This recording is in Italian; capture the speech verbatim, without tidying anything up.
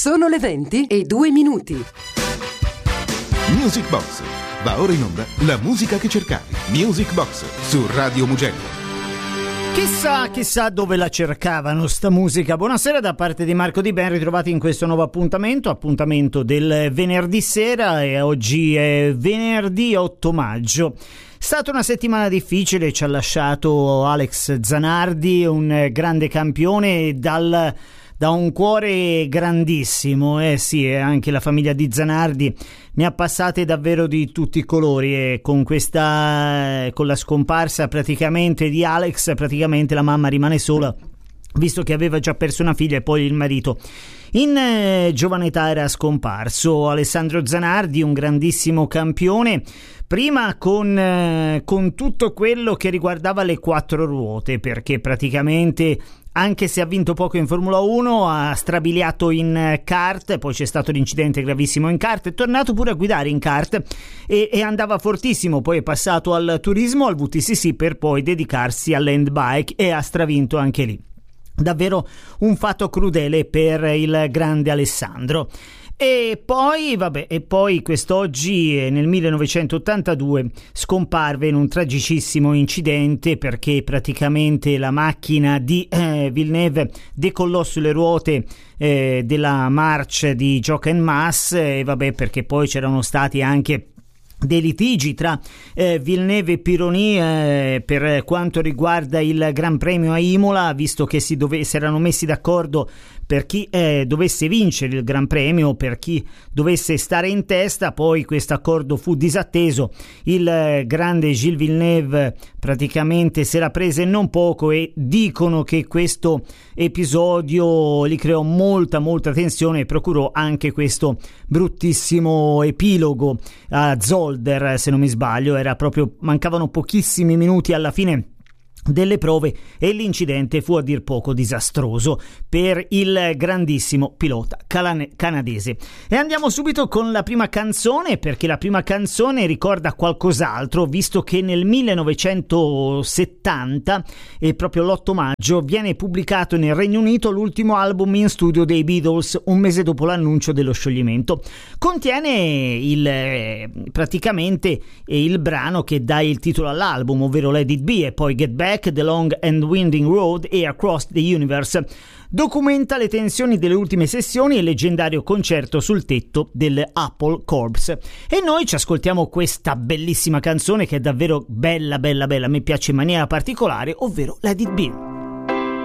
Sono le venti e due minuti. Music Box. Va ora in onda la musica che cercavi. Music Box su Radio Mugello. Chissà, chissà dove la cercavano sta musica. Buonasera da parte di Marco Di Ben, ritrovati in questo nuovo appuntamento, appuntamento del venerdì sera, e oggi è venerdì otto maggio. È stata una settimana difficile, ci ha lasciato Alex Zanardi, un grande campione dal... da un cuore grandissimo, eh sì, e anche la famiglia di Zanardi ne ha passate davvero di tutti i colori, e con questa, con la scomparsa praticamente di Alex, praticamente la mamma rimane sola, visto che aveva già perso una figlia e poi il marito in eh, giovane età era scomparso. Alessandro Zanardi, un grandissimo campione, prima con, eh, con tutto quello che riguardava le quattro ruote, perché praticamente, anche se ha vinto poco in Formula uno, ha strabiliato in kart, poi c'è stato l'incidente gravissimo in kart, è tornato pure a guidare in kart e, e andava fortissimo, poi è passato al turismo, al V T C C, per poi dedicarsi all'handbike e ha stravinto anche lì. Davvero un fatto crudele per il grande Alessandro. E poi, vabbè, e poi quest'oggi nel millenovecentottantadue scomparve in un tragicissimo incidente, perché praticamente la macchina di eh, Villeneuve decollò sulle ruote eh, della March di Jochen Mass, e vabbè, perché poi c'erano stati anche dei litigi tra eh, Villeneuve e Pironi eh, per quanto riguarda il Gran Premio a Imola, visto che si, dove, si erano messi d'accordo per chi eh, dovesse vincere il Gran Premio, per chi dovesse stare in testa. Poi questo accordo fu disatteso, il eh, grande Gilles Villeneuve praticamente se la prese non poco, e dicono che questo episodio gli creò molta molta tensione e procurò anche questo bruttissimo epilogo a Zolder, se non mi sbaglio, era proprio, mancavano pochissimi minuti alla fine delle prove e l'incidente fu a dir poco disastroso per il grandissimo pilota canadese. E andiamo subito con la prima canzone, perché la prima canzone ricorda qualcos'altro, visto che nel millenovecentosettanta, e proprio l'otto maggio, viene pubblicato nel Regno Unito l'ultimo album in studio dei Beatles, un mese dopo l'annuncio dello scioglimento. Contiene il praticamente il brano che dà il titolo all'album, ovvero Let It Be, e poi Get Back, The Long and Winding Road e Across the Universe. Documenta le tensioni delle ultime sessioni e il leggendario concerto sul tetto del Apple Corps. E noi ci ascoltiamo questa bellissima canzone, che è davvero bella bella bella, a me piace in maniera particolare, ovvero Let It Be.